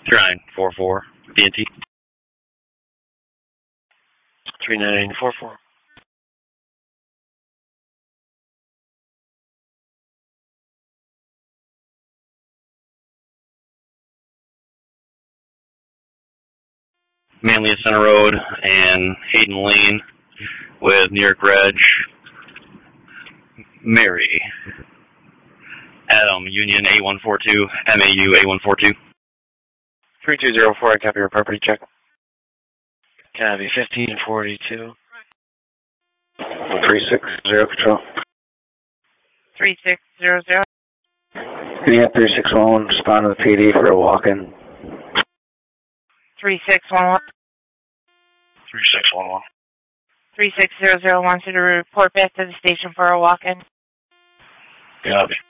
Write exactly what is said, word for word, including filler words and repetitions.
three nine four four, B N T. three nine four four. Manlius Center Road and Hayden Lane with New York Reg. Mary. Adam, Union A one four two, M A U A one four two. three two zero four, I copy your property check. Copy, fifteen forty-two. three six zero, control. three six zero zero. Yeah, three six one one, respond to the P D for a walk-in. three six one one. three six one one. three six zero zero wants you to report back to the station for a walk-in. Copy.